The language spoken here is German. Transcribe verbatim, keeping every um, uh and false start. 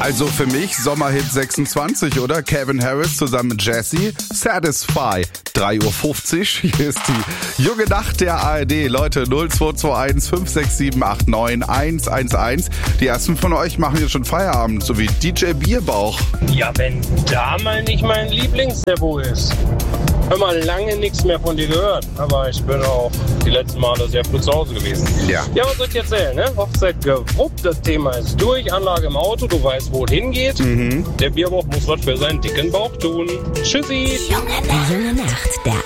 Also für mich Sommerhit sechsundzwanzig, oder? Calvin Harris zusammen mit Jessie. Satisfy. drei Uhr fünfzig. Hier ist die junge Nacht der A R D. Leute, null zwei zwei eins fünf sechs sieben acht neun eins eins eins. Die ersten von euch machen jetzt schon Feierabend, so wie D J Bierbauch. Ja, wenn da mal nicht mein Lieblingsdebo ist. Hör mal, lange nichts mehr von dir gehört, aber ich bin auch die letzten Male sehr früh zu Hause gewesen. Ja. Ja, was soll ich erzählen, ne? Hochzeit gewuppt, das Thema ist durch, Anlage im Auto, du weißt, wo es hingeht. Mhm. Der Bierbauch muss was für seinen dicken Bauch tun. Tschüssi! Junge Nacht, der